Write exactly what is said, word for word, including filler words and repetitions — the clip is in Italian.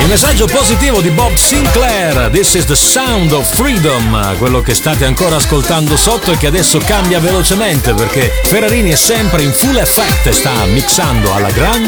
messaggio positivo di Bob Sinclair. This is the sound of freedom, quello che state ancora ascoltando sotto e che adesso cambia velocemente perché Ferrarini è sempre in full effect e sta mixando alla grande